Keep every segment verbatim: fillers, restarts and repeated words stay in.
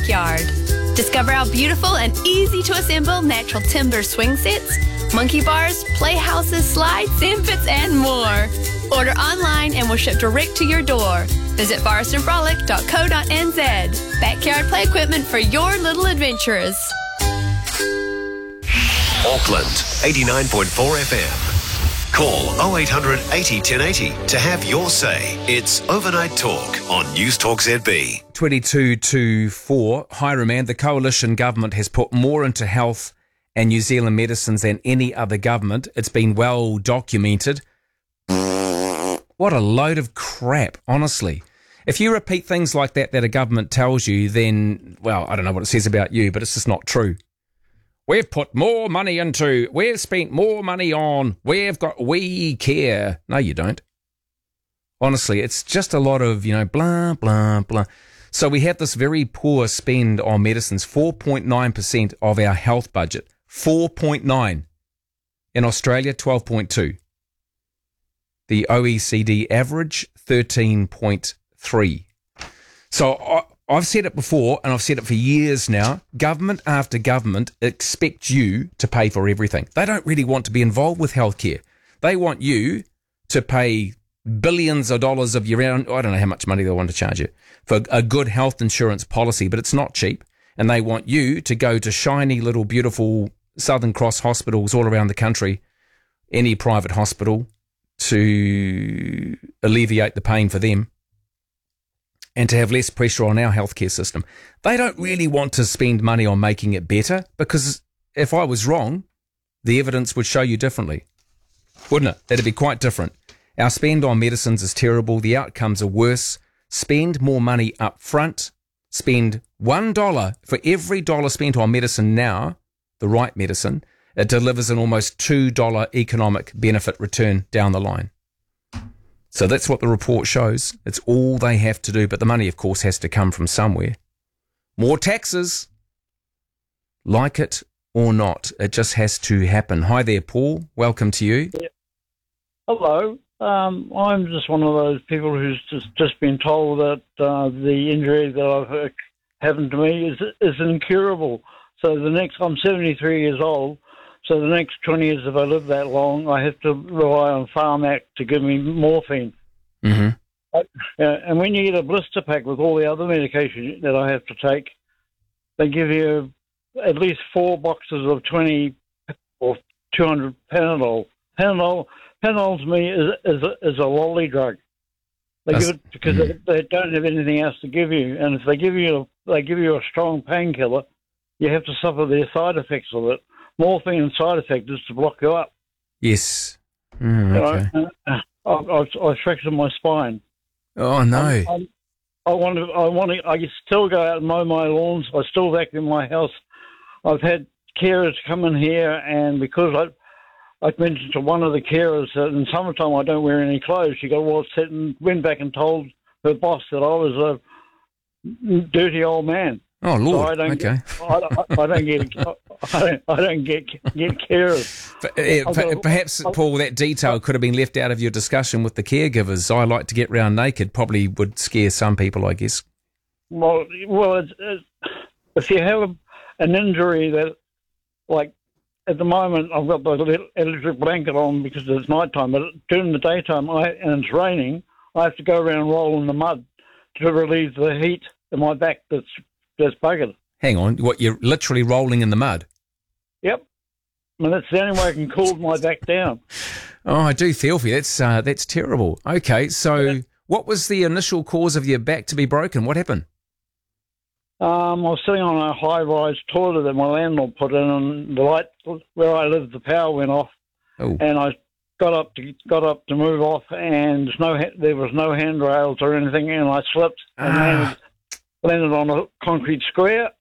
backyard. Discover our beautiful and easy-to-assemble natural timber swing sets, monkey bars, playhouses, slides, sand pits, and more. Order online and we'll ship direct to your door. Visit forest and frolic dot co dot n z. Backyard play equipment for your little adventurers. Auckland, eighty-nine point four F M. Call oh eight hundred eighty ten eighty to have your say. It's Overnight Talk on News Talk Z B. twenty-two to four. Hi, Remand. The coalition government has put more into health and New Zealand medicines than any other government. It's been well documented. What a load of crap, honestly. If you repeat things like that that a government tells you, then, well, I don't know what it says about you, but it's just not true. We've put more money into, we've spent more money on, we've got, we care. No, you don't. Honestly, it's just a lot of, you know, blah, blah, blah. So we have this very poor spend on medicines, four point nine percent of our health budget. four point nine. In Australia, twelve point two. The O E C D average, thirteen point three. So I, I've said it before, and I've said it for years now. Government after government expect you to pay for everything. They don't really want to be involved with healthcare. They want you to pay billions of dollars of your own. I don't know how much money they want to charge you for a good health insurance policy, but it's not cheap. And they want you to go to shiny little beautiful Southern Cross hospitals all around the country, any private hospital, to alleviate the pain for them and to have less pressure on our healthcare system. They don't really want to spend money on making it better, because if I was wrong, the evidence would show you differently, wouldn't it? That'd be quite different. Our spend on medicines is terrible. The outcomes are worse. Spend more money up front. Spend one dollar for every dollar spent on medicine now, the right medicine. It delivers an almost two dollars economic benefit return down the line. So that's what the report shows. It's all they have to do. But the money, of course, has to come from somewhere. More taxes. Like it or not, it just has to happen. Hi there, Paul. Welcome to you. Yeah. Hello. Um, I'm just one of those people who's just, just been told that uh, the injury that I've happened to me is is incurable. So the next, I'm seventy-three years old. So the next twenty years, if I live that long, I have to rely on Pharmac to give me morphine. Mm-hmm. Uh, and when you get a blister pack with all the other medication that I have to take, they give you at least four boxes of twenty or two hundred Panadol. Panadol, Panadol to me is, is, a, is a lolly drug. They That's, give it because mm-hmm. they, they don't have anything else to give you. And if they give you a, they give you a strong painkiller, you have to suffer the side effects of it. Morphine side effect is to block you up. Yes. Mm, okay. You know, I, I, I fractured my spine. Oh no! I, I, I want to. I want to. I still go out and mow my lawns. I still vacuum my house. I've had carers come in here, and because I, I mentioned to one of the carers that in summertime I don't wear any clothes. She got all upset and went back and told her boss that I was a dirty old man. Oh Lord! So I don't okay. Get, I, I, I don't get. I don't, I don't get get care of. Perhaps, Paul, that detail could have been left out of your discussion with the caregivers. I like to get round naked. Probably would scare some people, I guess. Well, well, it's, it's, if you have a, an injury that, like, at the moment I've got the electric blanket on because it's night time, but during the daytime I, and it's raining, I have to go around rolling the mud to relieve the heat in my back that's that's buggered. Hang on, what, you're literally rolling in the mud? Yep. I mean, that's the only way I can cool my back down. Oh, I do feel for you. That's, uh, that's terrible. Okay, so yeah. What was the initial cause of your back to be broken? What happened? Um, I was sitting on a high-rise toilet that my landlord put in, and the light where I lived, the power went off. Oh. And I got up to got up to move off, and there's no there was no handrails or anything, and I slipped and ah. landed, landed on a concrete square.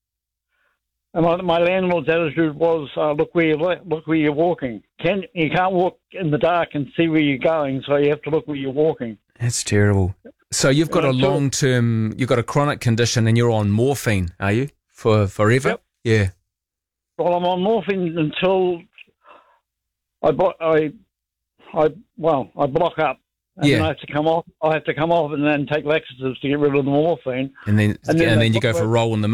And my, my landlord's attitude was, uh, "Look where you look where you're walking. Can you can't walk in the dark and see where you're going, so you have to look where you're walking." That's terrible. So you've got a so, long-term, you've got a chronic condition, and you're on morphine, are you, for forever? Yep. Yeah. Well, I'm on morphine until I I I well I block up. And yeah. then I have to come off. I have to come off and then take laxatives to get rid of the morphine. And then and then, and then you go for a roll in the